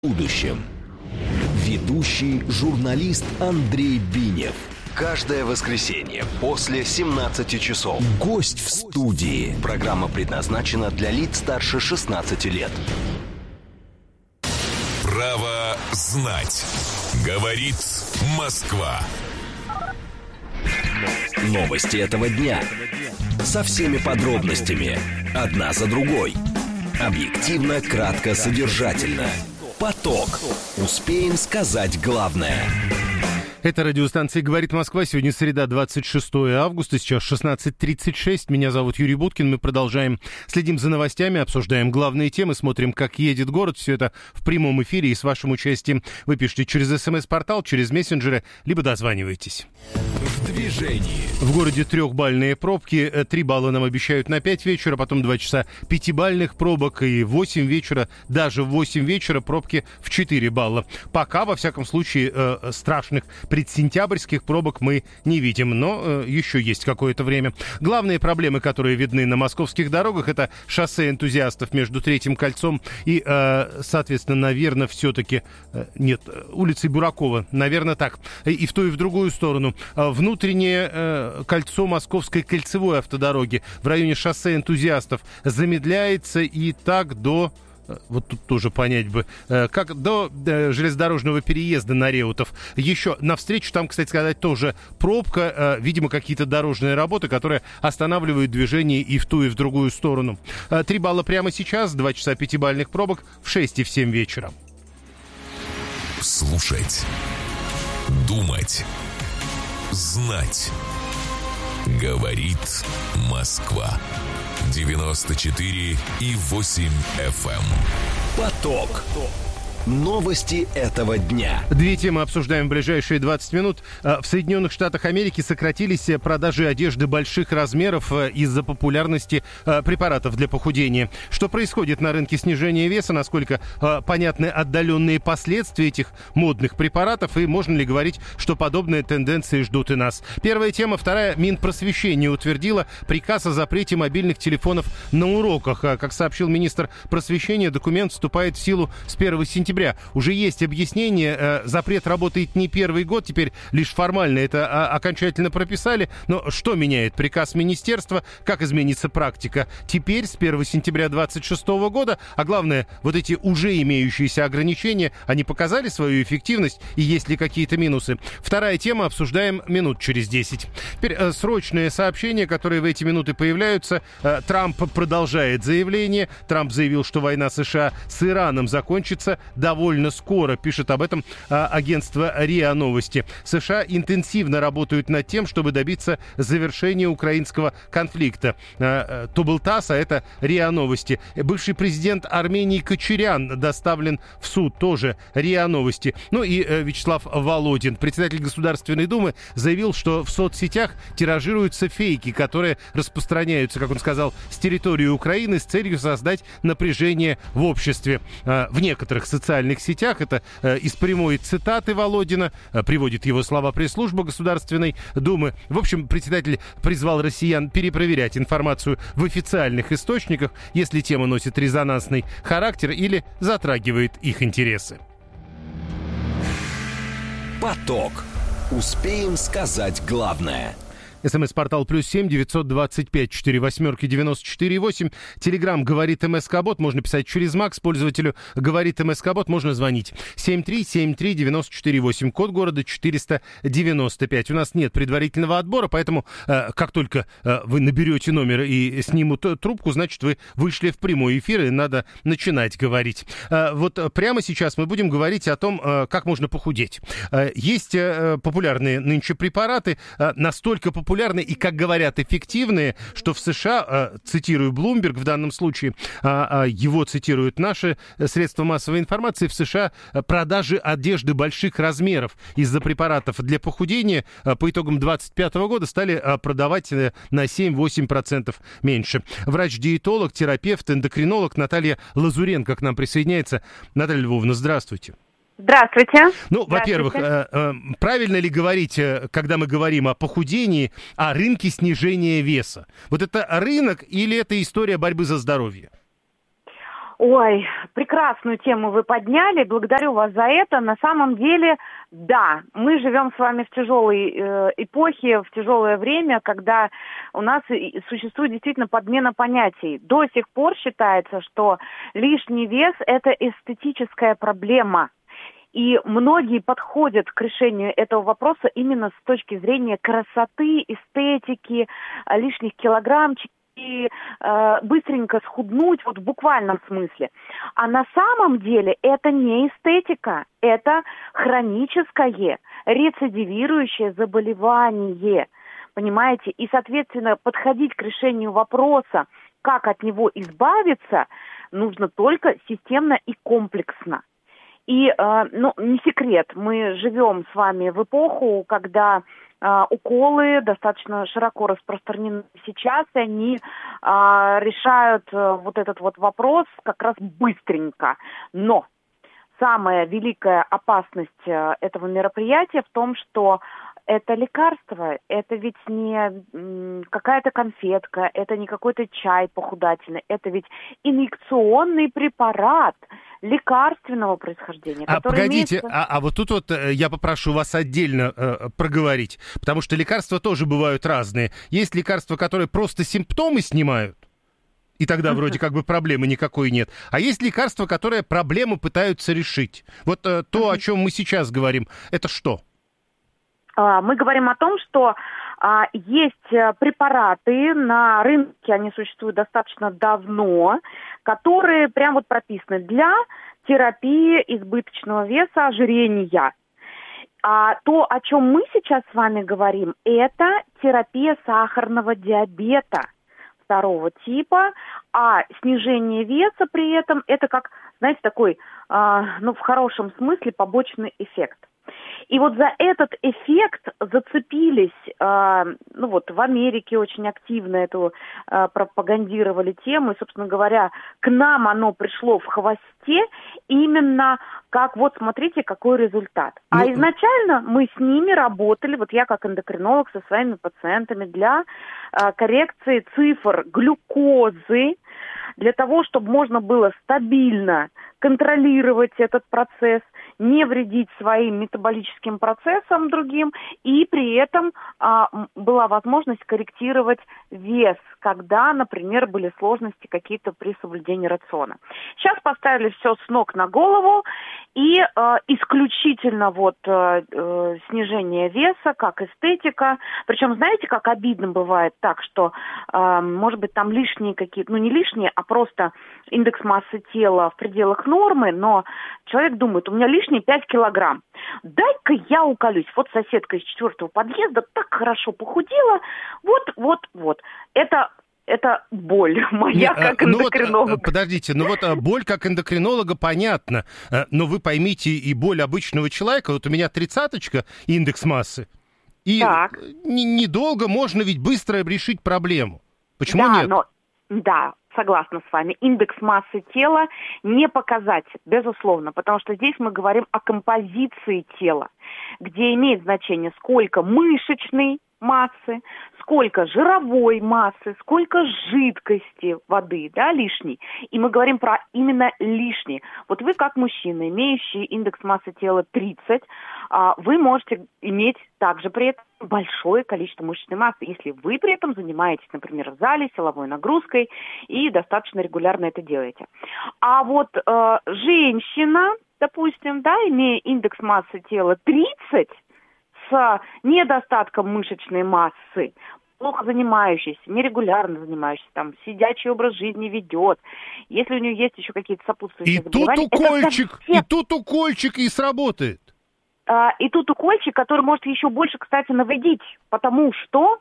будущем. Ведущий журналист Андрей Бинев. Каждое воскресенье после 17 часов. Гость в студии. Программа предназначена для лиц старше 16 лет. Право знать. Говорит Москва. Новости этого дня. Со всеми подробностями. Одна за другой. Объективно, кратко, содержательно. Поток. Успеем сказать главное. Это радиостанция «Говорит Москва». Сегодня среда, 26 августа, сейчас 16:36. Меня зовут Юрий Буткин. Мы продолжаем, следим за новостями, обсуждаем главные темы, смотрим, как едет город. Все это в прямом эфире и с вашим участием. Вы пишите через СМС-портал, через мессенджеры, либо дозваниваетесь. В движении. В городе 3-бальные пробки. 3 балла нам обещают на 5 вечера, потом 2 часа 5-бальных пробок и 8 вечера, даже в 8 вечера пробки в 4 балла. Пока, во всяком случае, страшных предсентябрьских пробок мы не видим, но еще есть какое-то время. Главные проблемы, которые видны на московских дорогах, это шоссе энтузиастов между Третьим кольцом и, соответственно, наверное, все-таки... Нет, улицей Буракова, наверное, так. И в ту, и в другую сторону. Внутреннее кольцо Московской кольцевой автодороги в районе шоссе энтузиастов замедляется и так до... Вот тут тоже понять бы, как до железнодорожного переезда на Реутов. Еще навстречу там, кстати сказать, тоже пробка, видимо, какие-то дорожные работы, которые останавливают движение и в ту, и в другую сторону. 3 балла прямо сейчас, 2 часа 5-бальных пробок в 6 и в 7 вечера. Слушать, думать, знать. Говорит Москва. 94,8 FM. Поток. Новости этого дня. 2 темы обсуждаем в ближайшие 20 минут. В Соединенных Штатах Америки сократились продажи одежды больших размеров из-за популярности препаратов для похудения. Что происходит на рынке снижения веса, насколько понятны отдаленные последствия этих модных препаратов, и можно ли говорить, что подобные тенденции ждут и нас? Первая тема. Вторая. Минпросвещение утвердила приказ о запрете мобильных телефонов на уроках. Как сообщил министр просвещения, документ вступает в силу с 1 сентября. Уже есть объяснение, запрет работает не первый год, теперь лишь формально это окончательно прописали. Но что меняет приказ министерства, как изменится практика? Теперь с 1 сентября 2026 года, а главное, вот эти уже имеющиеся ограничения, они показали свою эффективность и есть ли какие-то минусы? Вторая тема, обсуждаем минут через 10. Теперь срочные сообщения, которые в эти минуты появляются. Трамп продолжает заявление. Трамп заявил, что война США с Ираном закончится довольно скоро, пишет об этом агентство РИА Новости. США интенсивно работают над тем, чтобы добиться завершения украинского конфликта. То был ТАСС, а это РИА Новости. Бывший президент Армении Кочарян доставлен в суд, тоже РИА Новости. Ну и Вячеслав Володин, председатель Государственной Думы, заявил, что в соцсетях тиражируются фейки, которые распространяются, как он сказал, с территории Украины с целью создать напряжение в обществе. В некоторых социальных сетях, это из прямой цитаты Володина, приводит его слова пресс-служба Государственной Думы. В общем, председатель призвал россиян перепроверять информацию в официальных источниках, если тема носит резонансный характер или затрагивает их интересы. Поток. Успеем сказать главное. СМС-портал +7 925 48 94 8. Телеграм «Говорит МСК-бот». Можно писать через Макс. Пользователю «Говорит МСК-бот» можно звонить. 7373948. Код города 495. У нас нет предварительного отбора, поэтому как только вы наберете номер и снимут трубку, значит, вы вышли в прямой эфир, и надо начинать говорить. Вот прямо сейчас мы будем говорить о том, как можно похудеть. Есть популярные нынче препараты, настолько популярные и, как говорят, эффективные, что в США, цитирую Bloomberg в данном случае, его цитируют наши средства массовой информации, в США продажи одежды больших размеров из-за препаратов для похудения по итогам 2025 года стали продавать на 7-8% меньше. Врач-диетолог, терапевт, эндокринолог Наталья Лазуренко к нам присоединяется. Наталья Львовна, здравствуйте. Здравствуйте. Ну, во-первых, правильно ли говорить, когда мы говорим о похудении, о рынке снижения веса? Вот это рынок или это история борьбы за здоровье? Ой, прекрасную тему вы подняли, благодарю вас за это. На самом деле, да, мы живем с вами в тяжелой эпохе, в тяжелое время, когда у нас существует действительно подмена понятий. До сих пор считается, что лишний вес – это эстетическая проблема. И многие подходят к решению этого вопроса именно с точки зрения красоты, эстетики, лишних килограммчиков. И быстренько схуднуть, вот в буквальном смысле. А на самом деле это не эстетика, это хроническое, рецидивирующее заболевание. Понимаете? И, соответственно, подходить к решению вопроса, как от него избавиться, нужно только системно и комплексно. И, не секрет, мы живем с вами в эпоху, когда уколы достаточно широко распространены сейчас, и они решают вот этот вот вопрос как раз быстренько. Но самая великая опасность этого мероприятия в том, что это лекарство, это ведь не какая-то конфетка, это не какой-то чай похудательный, это ведь инъекционный препарат лекарственного происхождения. Погодите, имеется... вот тут вот я попрошу вас отдельно проговорить, потому что лекарства тоже бывают разные. Есть лекарства, которые просто симптомы снимают, и тогда вроде как бы проблемы никакой нет. А есть лекарства, которые проблему пытаются решить. Вот то, о чем мы сейчас говорим, это что? Мы говорим о том, что есть препараты на рынке, они существуют достаточно давно, которые прям вот прописаны для терапии избыточного веса, ожирения. А то, о чем мы сейчас с вами говорим, это терапия сахарного диабета второго типа, а снижение веса при этом это как, знаете, такой, в хорошем смысле побочный эффект. И вот за этот эффект зацепились, в Америке очень активно эту пропагандировали тему, и, собственно говоря, к нам оно пришло в хвосте именно как, вот смотрите, какой результат. А изначально мы с ними работали, вот я как эндокринолог со своими пациентами для коррекции цифр глюкозы, для того, чтобы можно было стабильно контролировать этот процесс, не вредить своим метаболическим процессам другим, и при этом была возможность корректировать вес, когда, например, были сложности какие-то при соблюдении рациона. Сейчас поставили все с ног на голову, и исключительно снижение веса, как эстетика. Причем, знаете, как обидно бывает так, что, может быть, там лишние какие-то, не лишние, а просто индекс массы тела в пределах нормы, но человек думает, у меня лишние 5 килограмм. Дай-ка я уколюсь. Вот соседка из 4-го подъезда так хорошо похудела. Вот. Это боль моя как эндокринолога. Подождите, боль как эндокринолога понятно, но вы поймите и боль обычного человека. Вот у меня 30-очка индекс массы, и недолго можно ведь быстро решить проблему. Почему нет? Да, согласна с вами. Индекс массы тела не показатель, безусловно, потому что здесь мы говорим о композиции тела, где имеет значение, сколько мышечной массы, сколько жировой массы, сколько жидкости, воды, лишней. И мы говорим про именно лишнее. Вот вы как мужчина, имеющий индекс массы тела 30, вы можете иметь также при этом большое количество мышечной массы, если вы при этом занимаетесь, например, в зале силовой нагрузкой и достаточно регулярно это делаете. А вот женщина, допустим, имея индекс массы тела 30, с недостатком мышечной массы, плохо занимающийся, нерегулярно занимающийся, сидячий образ жизни ведет, если у нее есть еще какие-то сопутствующие заболевания... И тут укольчик и сработает. И тут укольчик, который может еще больше, кстати, навредить, потому что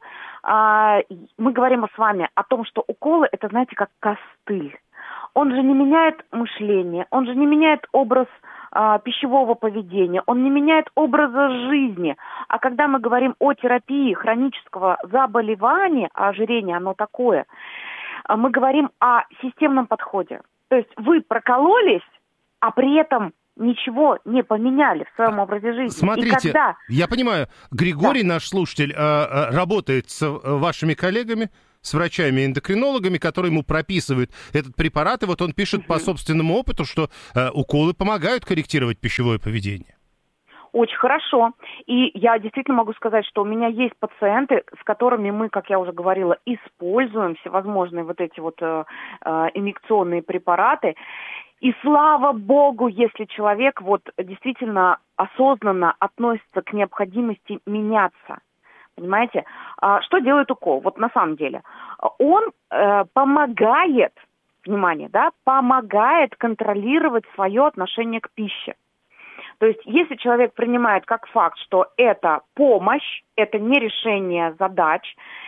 мы говорим с вами о том, что уколы, это, знаете, как костыль. Он же не меняет мышление, он же не меняет образ пищевого поведения, он не меняет образа жизни. А когда мы говорим о терапии хронического заболевания, а ожирение оно такое, мы говорим о системном подходе. То есть вы прокололись, а при этом ничего не поменяли в своем образе жизни. Смотрите, я понимаю, Григорий, наш слушатель, работает с вашими коллегами, с врачами-эндокринологами, которые ему прописывают этот препарат, и вот он пишет по собственному опыту, что уколы помогают корректировать пищевое поведение. Очень хорошо. И я действительно могу сказать, что у меня есть пациенты, с которыми мы, как я уже говорила, используем всевозможные вот эти вот инъекционные препараты. И слава богу, если человек вот действительно осознанно относится к необходимости меняться. Понимаете? Что делает укол? Вот на самом деле. Он помогает, внимание, да, помогает контролировать свое отношение к пище. То есть, если человек принимает как факт, что это помощь, это не решение задач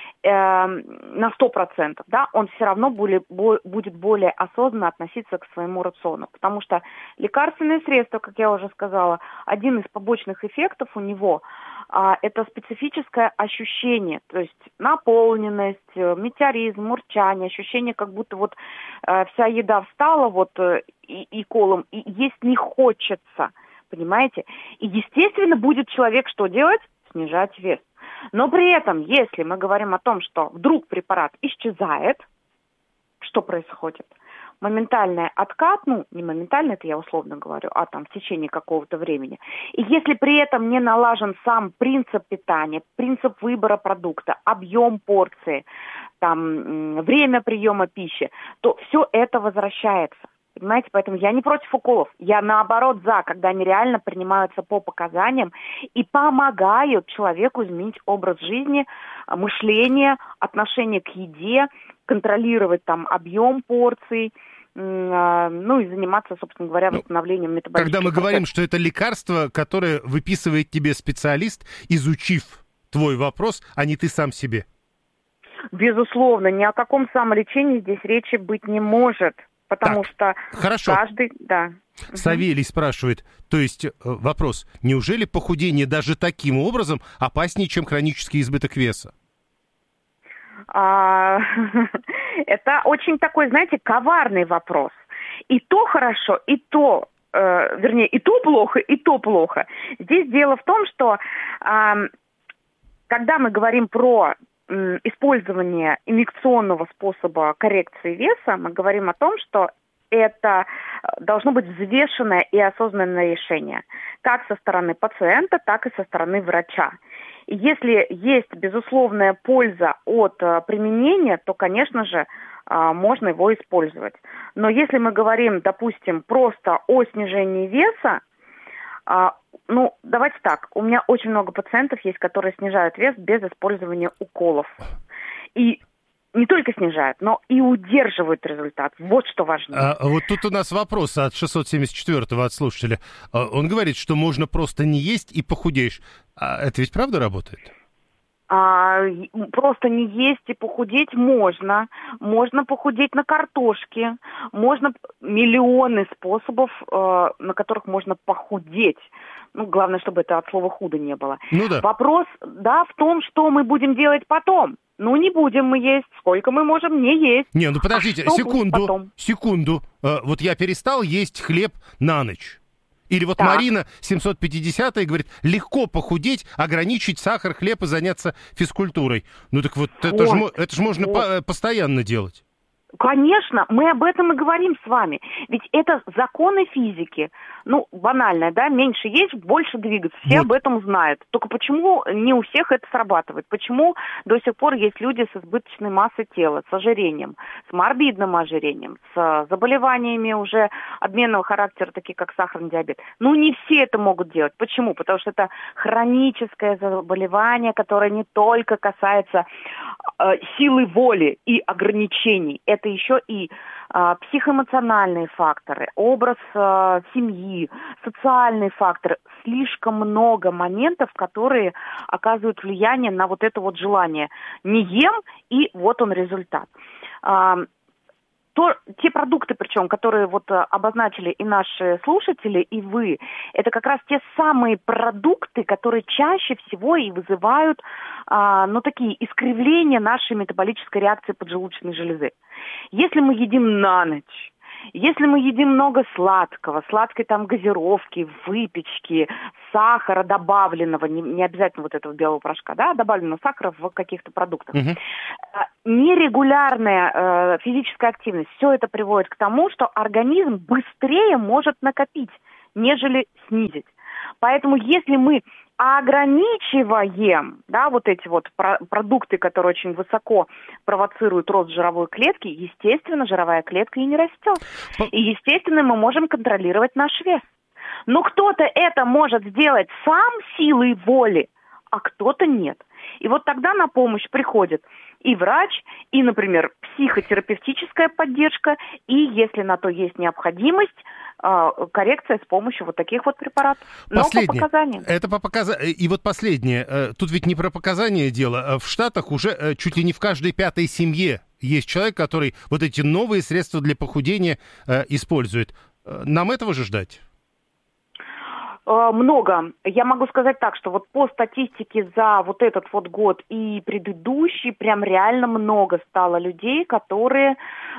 на 100%, да, он все равно будет более осознанно относиться к своему рациону. Потому что лекарственные средства, как я уже сказала, один из побочных эффектов у него это специфическое ощущение, то есть наполненность, метеоризм, урчание, ощущение, как будто вот вся еда встала вот и колом, и есть не хочется. Понимаете? И, естественно, будет человек что делать? Снижать вес. Но при этом, если мы говорим о том, что вдруг препарат исчезает, что происходит? Моментальный откат, ну, не моментально, это я условно говорю, а там в течение какого-то времени. И если при этом не налажен сам принцип питания, принцип выбора продукта, объем порции, там, время приема пищи, то все это возвращается. Понимаете, поэтому я не против уколов. Я наоборот за, когда они реально принимаются по показаниям и помогают человеку изменить образ жизни, мышление, отношение к еде, контролировать там объем порций, ну и заниматься, собственно говоря, восстановлением метаболических Когда мы процессов. говорим, что это лекарство, которое выписывает тебе специалист, изучив твой вопрос, а не ты сам себе. Безусловно, ни о каком самолечении здесь речи быть не может. Потому что хорошо. Каждый... Да. Савелий спрашивает, то есть вопрос, неужели похудение даже таким образом опаснее, чем хронический избыток веса? Это очень такой, знаете, коварный вопрос. И то хорошо, и то, вернее, и то плохо, и то плохо. Здесь дело в том, что когда мы говорим про использование инъекционного способа коррекции веса, мы говорим о том, что это должно быть взвешенное и осознанное решение, как со стороны пациента, так и со стороны врача. И если есть безусловная польза от применения, то, конечно же, можно его использовать. Но если мы говорим, допустим, просто о снижении веса, ну, давайте так, у меня очень много пациентов есть, которые снижают вес без использования уколов. И не только снижают, но и удерживают результат. Вот что важно. Вот тут у нас вопрос от 674-го от слушателя. Он говорит, что можно просто не есть и похудеешь. Это ведь правда работает? Просто не есть и похудеть можно. Можно похудеть на картошке. Можно миллионы способов, на которых можно похудеть. Ну, главное, чтобы это от слова «худо» не было. Ну да. Вопрос, да, в том, что мы будем делать потом. Ну, не будем мы есть. Сколько мы можем не есть. Не, ну подождите, секунду. Вот я перестал есть хлеб на ночь. Или вот так. Марина 750-я говорит, легко похудеть, ограничить сахар, хлеб и заняться физкультурой. Ну так вот, это же можно постоянно делать. Конечно, мы об этом и говорим с вами. Ведь это законы физики. Ну, банально, да, меньше есть, больше двигаться. Все об этом знают. Только почему не у всех это срабатывает? Почему до сих пор есть люди с избыточной массой тела, с ожирением, с морбидным ожирением, с заболеваниями уже обменного характера, такие как сахарный диабет? Ну, не все это могут делать. Почему? Потому что это хроническое заболевание, которое не только касается силы воли и ограничений. Это еще и психоэмоциональные факторы, образ семьи, социальные факторы. Слишком много моментов, которые оказывают влияние на вот это вот желание. Не ем, и вот он результат. Те продукты, причем, которые вот обозначили и наши слушатели, и вы, это как раз те самые продукты, которые чаще всего и вызывают, такие искривления нашей метаболической реакции поджелудочной железы. Если мы едим на ночь, Если мы едим много сладкого, сладкой там газировки, выпечки, сахара добавленного, не обязательно вот этого белого порошка, да, добавленного сахара в каких-то продуктах, нерегулярная физическая активность, все это приводит к тому, что организм быстрее может накопить, нежели снизить. Поэтому если мы ограничиваем, да, вот эти вот продукты, которые очень высоко провоцируют рост жировой клетки, естественно, жировая клетка и не растет. И, естественно, мы можем контролировать наш вес. Но кто-то это может сделать сам силой воли, а кто-то нет. И вот тогда на помощь приходит и врач, и, например, психотерапевтическая поддержка, и, если на то есть необходимость, коррекция с помощью вот таких вот препаратов. Но по показаниям. Это по показаниям. И вот последнее. Тут ведь не про показания дело. В Штатах уже чуть ли не в каждой пятой семье есть человек, который вот эти новые средства для похудения использует. Нам этого же ждать? Много. Я могу сказать так, что вот по статистике за вот этот вот год и предыдущий прям реально много стало людей, которые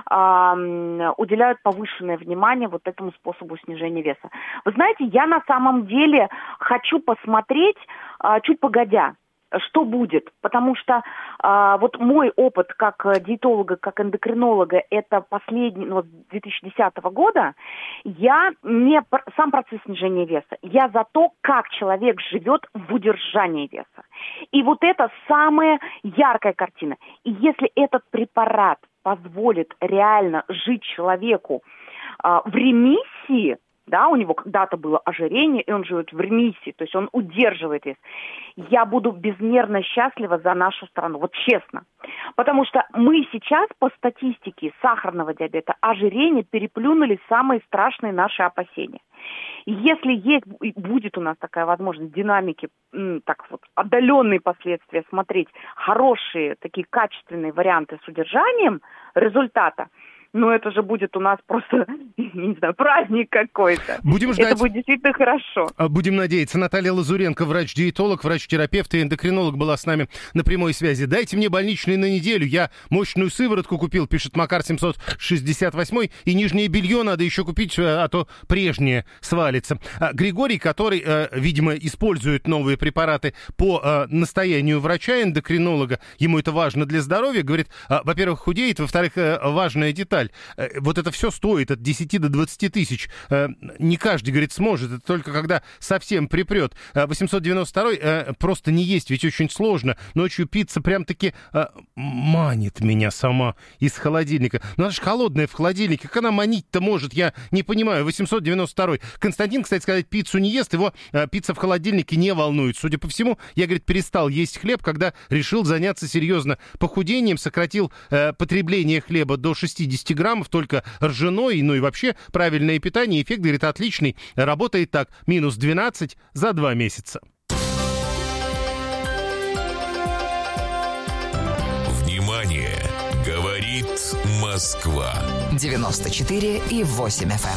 уделяют повышенное внимание вот этому способу снижения веса. Вы знаете, я на самом деле хочу посмотреть чуть погодя, что будет, потому что вот мой опыт как диетолога, как эндокринолога, это последний, с 2010 года, я не сам процесс снижения веса, я за то, как человек живет в удержании веса. И вот это самая яркая картина. И если этот препарат позволит реально жить человеку в ремиссии, да, у него когда-то было ожирение, и он живет в ремиссии, то есть он удерживает вес. Я буду безмерно счастлива за нашу страну, вот честно. Потому что мы сейчас по статистике сахарного диабета, ожирения переплюнули самые страшные наши опасения. Если будет у нас такая возможность динамики, так вот, отдаленные последствия смотреть, хорошие, такие качественные варианты с удержанием результата, ну, это же будет у нас просто, не знаю, праздник какой-то. Будем ждать. Это будет действительно хорошо. Будем надеяться. Наталья Лазуренко, врач-диетолог, врач-терапевт и эндокринолог, была с нами на прямой связи. Дайте мне больничный на неделю. Я мощную сыворотку купил, пишет Макар 768, и нижнее белье надо еще купить, а то прежнее свалится. Григорий, который, видимо, использует новые препараты по настоянию врача-эндокринолога, ему это важно для здоровья, говорит, во-первых, худеет, во-вторых, важная деталь. Вот это все стоит от 10 до 20 тысяч. Не каждый, говорит, сможет. Это только когда совсем припрет. 892 просто не есть, ведь очень сложно. Ночью пицца прям-таки манит меня сама из холодильника. Ну, она же холодная в холодильнике. Как она манить-то может? Я не понимаю. 892. Константин, кстати сказать, пиццу не ест. Его пицца в холодильнике не волнует. Судя по всему, я, говорит, перестал есть хлеб, когда решил заняться серьезно похудением. Сократил потребление хлеба до 60 граммов, только ржаной, ну и вообще правильное питание. Эффект, говорит, отличный. Работает так. Минус 12 за 2 месяца. Внимание! Говорит Москва. 94,8 FM.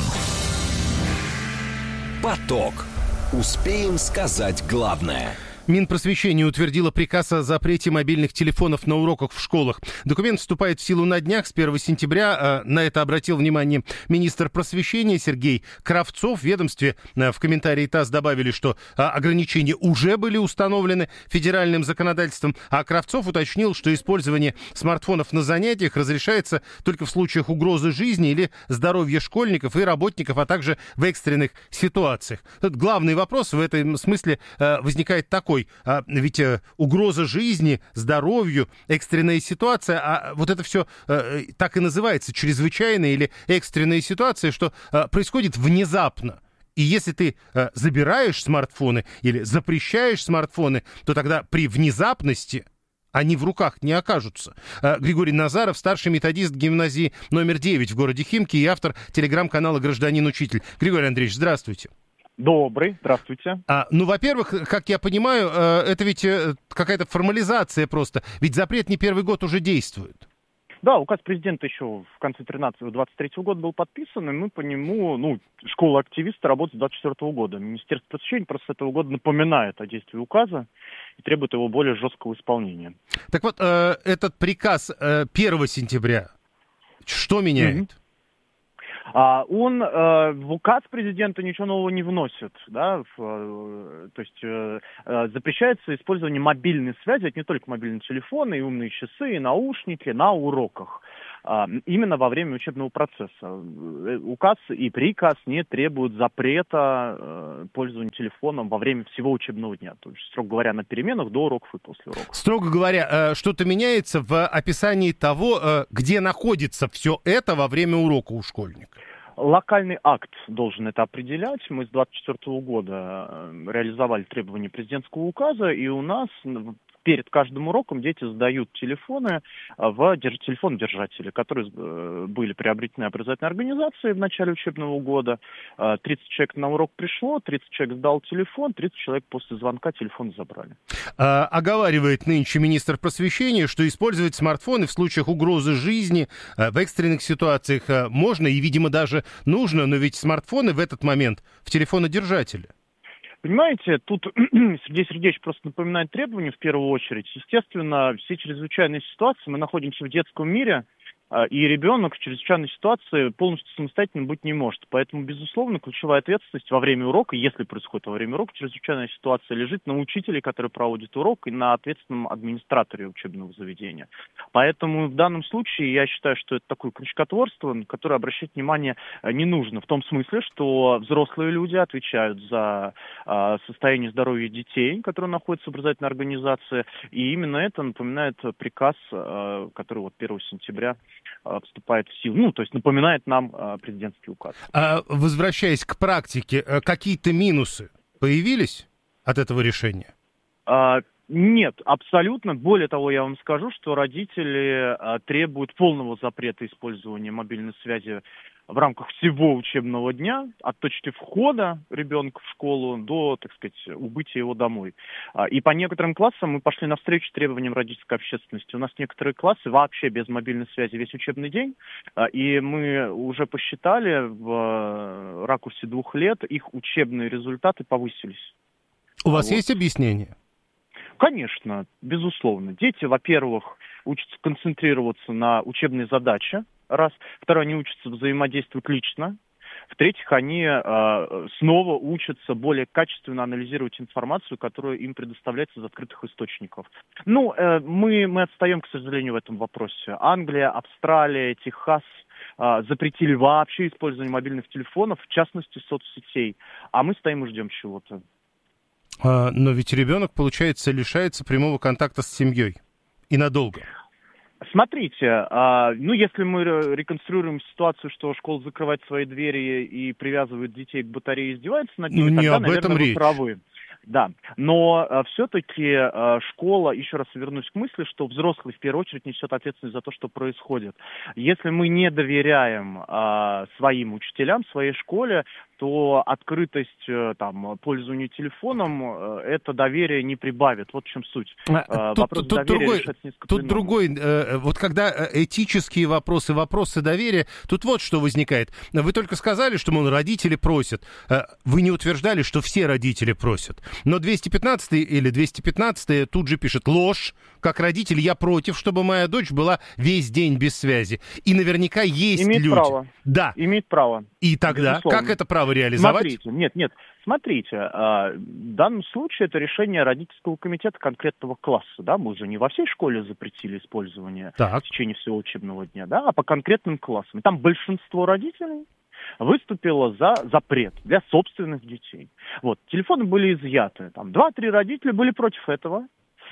Поток. Успеем сказать главное. Минпросвещение утвердило приказ о запрете мобильных телефонов на уроках в школах. Документ вступает в силу на днях, с 1 сентября. На это обратил внимание министр просвещения Сергей Кравцов. В ведомстве в комментарии ТАСС добавили, что ограничения уже были установлены федеральным законодательством. А Кравцов уточнил, что использование смартфонов на занятиях разрешается только в случаях угрозы жизни или здоровья школьников и работников, а также в экстренных ситуациях. Тут главный вопрос в этом смысле возникает такой. Ведь угроза жизни, здоровью, экстренная ситуация, а вот это все так и называется, чрезвычайная или экстренная ситуация, что происходит внезапно. И если ты забираешь смартфоны или запрещаешь смартфоны, то тогда при внезапности они в руках не окажутся. Григорий Назаров, старший методист гимназии номер 9 в городе Химки и автор телеграм-канала «Гражданин-учитель». Григорий Андреевич, здравствуйте. Добрый, здравствуйте. Ну, во-первых, как я понимаю, это ведь какая-то формализация просто. Ведь запрет не первый год уже действует. Да, указ президента еще в конце 23 года был подписан, и мы по нему, школа активиста работает с 24 года. Министерство просвещения просто с этого года напоминает о действии указа и требует его более жесткого исполнения. Так вот, этот приказ 1 сентября, что меняет? Он в указ президента ничего нового не вносит, да, то есть запрещается использование мобильной связи, это не только мобильные телефоны, и умные часы, и наушники на уроках, именно во время учебного процесса. Указ и приказ не требуют запрета пользования телефоном во время всего учебного дня, то есть, строго говоря, на переменах, до уроков и после уроков. Строго говоря, что-то меняется в описании того, где находится все это во время урока у школьника? Локальный акт должен это определять. Мы с 2024 года реализовали требования президентского указа, и у нас перед каждым уроком дети сдают телефоны в телефон-держатели, которые были приобретены образовательной организацией в начале учебного года. 30 человек на урок пришло, 30 человек сдал телефон, 30 человек после звонка телефон забрали. Оговаривает нынче министр просвещения, что использовать смартфоны в случаях угрозы жизни, в экстренных ситуациях можно и, видимо, даже нужно, но ведь смартфоны в этот момент в телефонодержателе. Понимаете, тут Сергей Сергеевич просто напоминает требования в первую очередь. Естественно, все чрезвычайные ситуации, мы находимся в детском мире, и ребенок в чрезвычайной ситуации полностью самостоятельно быть не может. Поэтому, безусловно, ключевая ответственность во время урока, если происходит во время урока, чрезвычайная ситуация лежит на учителе, который проводит урок, и на ответственном администраторе учебного заведения. Поэтому в данном случае я считаю, что это такое крючкотворство, на которое обращать внимание не нужно. В том смысле, что взрослые люди отвечают за состояние здоровья детей, которые находятся в образовательной организации, и именно это напоминает приказ, который вот 1 сентября вступает в силу, то есть напоминает нам президентский указ. Возвращаясь к практике, какие-то минусы появились от этого решения? Нет, абсолютно. Более того, я вам скажу, что родители требуют полного запрета использования мобильной связи в рамках всего учебного дня, от точки входа ребенка в школу до, так сказать, убытия его домой. И по некоторым классам мы пошли навстречу требованиям родительской общественности. У нас некоторые классы вообще без мобильной связи весь учебный день, и мы уже посчитали в ракурсе 2 лет, их учебные результаты повысились. У вас есть объяснение? Конечно, безусловно. Дети, во-первых, учатся концентрироваться на учебной задаче, раз. Второе, они учатся взаимодействовать лично. В-третьих, они снова учатся более качественно анализировать информацию, которая им предоставляется из открытых источников. Мы отстаем, к сожалению, в этом вопросе. Англия, Австралия, Техас запретили вообще использование мобильных телефонов, в частности, соцсетей. А мы стоим и ждем чего-то. Но ведь ребенок, получается, лишается прямого контакта с семьей. И надолго. Смотрите, если мы реконструируем ситуацию, что школа закрывает свои двери и привязывает детей к батарее и издевается над ними, тогда, наверное, вы правы. Да, но все-таки школа, еще раз вернусь к мысли, что взрослый в первую очередь несет ответственность за то, что происходит. Если мы не доверяем своим учителям, своей школе, то открытость пользованию телефоном это доверие не прибавит. Вот в чем суть. Вопрос доверия решается несколько Тут другой, вот когда этические вопросы, вопросы доверия, тут вот что возникает. Вы только сказали, что, мол, родители просят. Вы не утверждали, что все родители просят. Но 215 или 215 тут же пишет: ложь. Как родитель, я против, чтобы моя дочь была весь день без связи. И наверняка есть имеет люди. Право. Да. Имеет право. И тогда безусловно. Как это право реализовать? Смотрите, Смотрите, в данном случае это решение родительского комитета конкретного класса. Да? Мы же не во всей школе запретили использование в течение всего учебного дня, да? А по конкретным классам. И там большинство родителей выступило за запрет для собственных детей. Вот, телефоны были изъяты. 2-3 родителя были против этого.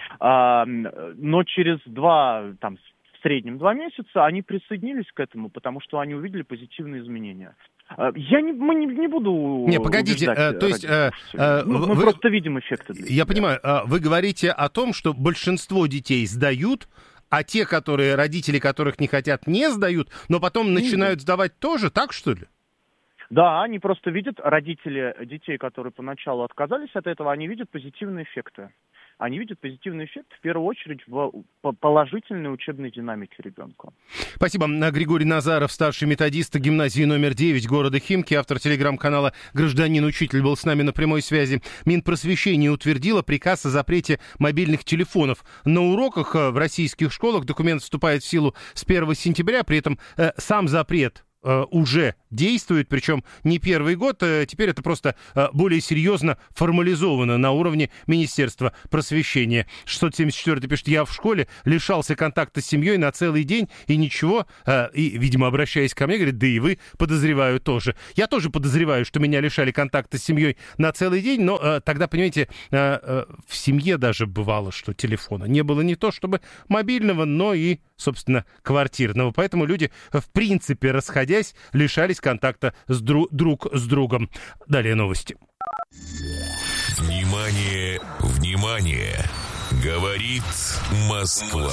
Но через в среднем 2 месяца они присоединились к этому, потому что они увидели позитивные изменения. Я не буду... Погодите, то есть... мы просто видим эффекты. Я понимаю, вы говорите о том, что большинство детей сдают, а те, родители которых не хотят, не сдают, но потом начинают сдавать тоже, так что ли? Да, они просто видят, родители детей, которые поначалу отказались от этого, они видят позитивные эффекты. Они видят позитивный эффект, в первую очередь, в положительной учебной динамике ребенка. Спасибо. Григорий Назаров, старший методист гимназии номер 9 города Химки, автор телеграм-канала «Гражданин-учитель», был с нами на прямой связи. Минпросвещение утвердило приказ о запрете мобильных телефонов на уроках в российских школах. Документ вступает в силу с 1 сентября, при этом сам запрет уже действует, причем не первый год. Теперь это просто более серьезно формализовано на уровне Министерства просвещения. 674 пишет: я в школе лишался контакта с семьей на целый день и ничего. И, видимо, обращаясь ко мне, говорит, да и вы, подозреваю, тоже. Я тоже подозреваю, что меня лишали контакта с семьей на целый день, но тогда, понимаете, в семье даже бывало, что телефона не было не то чтобы мобильного, но и, собственно, квартирного. Поэтому люди, в принципе, расходясь, лишались контакта друг с другом. Далее новости. Внимание, внимание! Говорит Москва.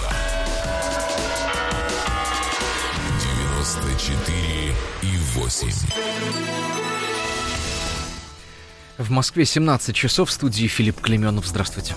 94,8. В Москве 17 часов. В студии Филипп Клеменов. Здравствуйте.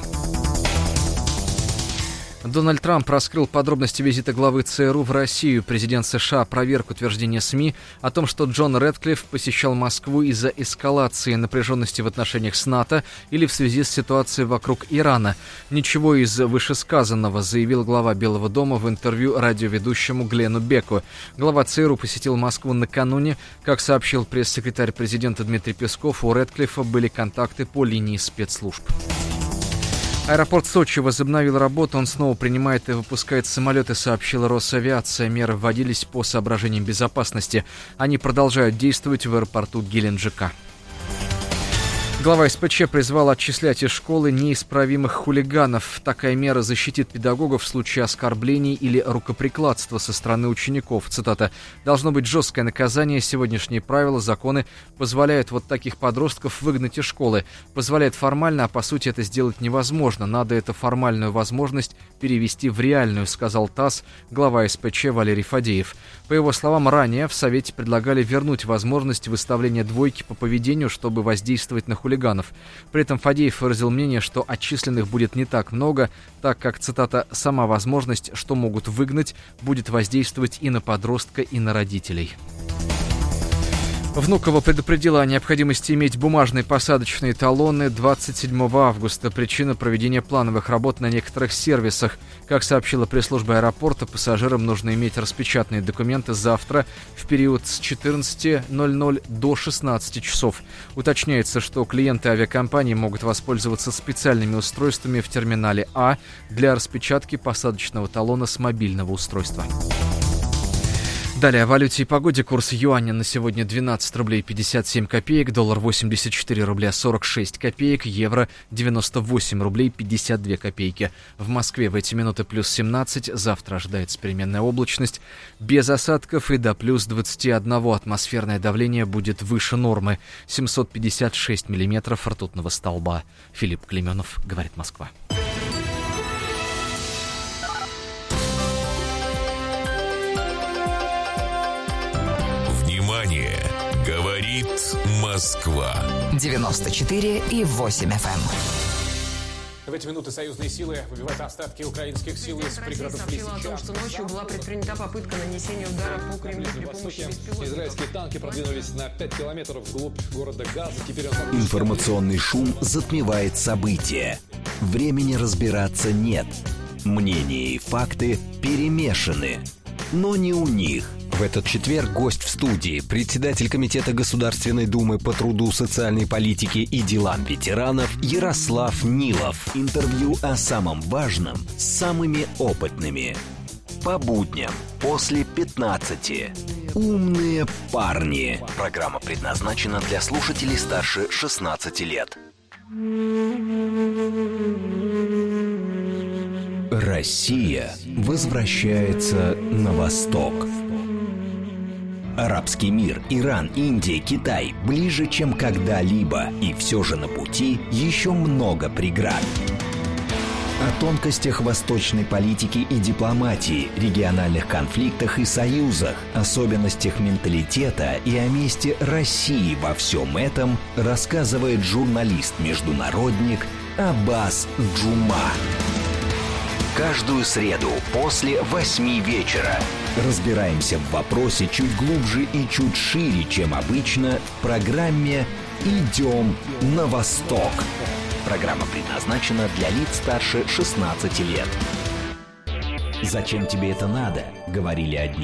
Дональд Трамп раскрыл подробности визита главы ЦРУ в Россию. Президент США опроверг утверждение СМИ о том, что Джон Рэдклифф посещал Москву из-за эскалации напряженности в отношениях с НАТО или в связи с ситуацией вокруг Ирана. Ничего из вышесказанного, заявил глава Белого дома в интервью радиоведущему Гленну Беку. Глава ЦРУ посетил Москву накануне. Как сообщил пресс-секретарь президента Дмитрий Песков, у Рэдклиффа были контакты по линии спецслужб. Аэропорт Сочи возобновил работу, он снова принимает и выпускает самолеты, сообщила Росавиация. Меры вводились по соображениям безопасности. Они продолжают действовать в аэропорту Геленджика. Глава СПЧ призвал отчислять из школы неисправимых хулиганов. Такая мера защитит педагогов в случае оскорблений или рукоприкладства со стороны учеников. Цитата. «Должно быть жесткое наказание. Сегодняшние правила, законы позволяют вот таких подростков выгнать из школы. Позволяет формально, а по сути это сделать невозможно. Надо эту формальную возможность перевести в реальную», сказал ТАСС глава СПЧ Валерий Фадеев. По его словам, ранее в Совете предлагали вернуть возможность выставления двойки по поведению, чтобы воздействовать на хулиганов. При этом Фадеев выразил мнение, что отчисленных будет не так много, так как, цитата, «сама возможность, что могут выгнать, будет воздействовать и на подростка, и на родителей». Внуково предупредила о необходимости иметь бумажные посадочные талоны 27 августа. Причина проведения плановых работ на некоторых сервисах. Как сообщила пресс-служба аэропорта, пассажирам нужно иметь распечатанные документы завтра в период с 14:00 до 16 часов. Уточняется, что клиенты авиакомпании могут воспользоваться специальными устройствами в терминале А для распечатки посадочного талона с мобильного устройства. Далее о валюте и погоде. Курс юаня на сегодня 12 рублей 57 копеек, доллар 84 рубля 46 копеек, евро 98 рублей 52 копейки. В Москве в эти минуты плюс 17, завтра ожидается переменная облачность, без осадков и до плюс 21. Атмосферное давление будет выше нормы, 756 миллиметров ртутного столба. Филипп Клеменов, говорит Москва. Говорит Москва. 94,8 FM. В эти минуты союзные силы выбивают остатки украинских сил из пригородов Лисичанска. Россия сообщила о том, что ночью была предпринята попытка нанесения удара по Кремлю при помощи беспилотников. Израильские танки продвинулись на 5 километров вглубь города Газа. Теперь Информационный шум затмевает события. Времени разбираться нет. Мнения и факты перемешаны. Но не у них. В этот четверг гость в студии, председатель Комитета Государственной Думы по труду, социальной политике и делам ветеранов Ярослав Нилов. Интервью о самом важном с самыми опытными. По будням после 15. Умные парни. Программа предназначена для слушателей старше 16 лет. Россия возвращается на восток. Арабский мир, Иран, Индия, Китай ближе, чем когда-либо. И все же на пути еще много преград. О тонкостях восточной политики и дипломатии, региональных конфликтах и союзах, особенностях менталитета и о месте России во всем этом рассказывает журналист-международник Аббас Джума. Каждую среду после 8 вечера разбираемся в вопросе чуть глубже и чуть шире, чем обычно, в программе «Идем на восток». Программа предназначена для лиц старше 16 лет. «Зачем тебе это надо?» — говорили одни.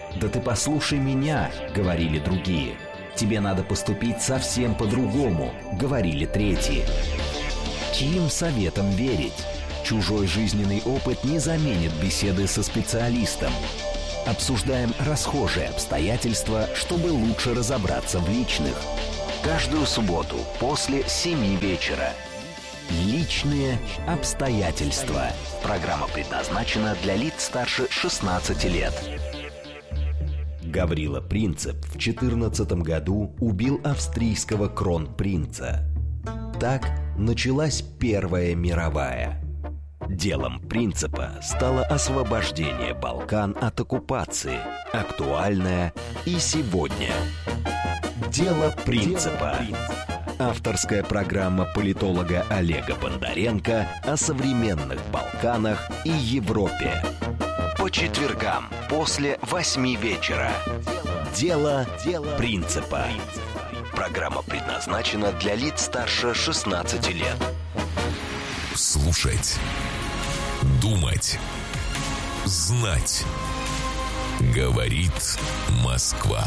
«Да ты послушай меня», — говорили другие. «Тебе надо поступить совсем по-другому», — говорили третьи. Чьим советам верить? Чужой жизненный опыт не заменит беседы со специалистом. Обсуждаем расхожие обстоятельства, чтобы лучше разобраться в личных. Каждую субботу после 7 вечера. Личные обстоятельства. Программа предназначена для лиц старше 16 лет. Гаврила Принцип в 14 году убил австрийского кронпринца. Так началась Первая мировая. Делом Принципа стало освобождение Балкан от оккупации, актуальное и сегодня. Дело Принципа. Авторская программа политолога Олега Бондаренко о современных Балканах и Европе. По четвергам после 8 вечера. Дело Принципа. Программа предназначена для лиц старше 16 лет. Слушать, думать, знать. Говорит Москва.